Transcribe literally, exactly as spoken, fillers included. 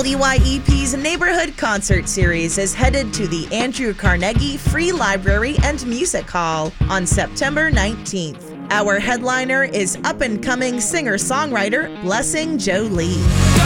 W Y E P's Neighborhood Concert Series is headed to the Andrew Carnegie Free Library and Music Hall on September nineteenth. Our headliner is up-and-coming singer-songwriter Blessing Jolie.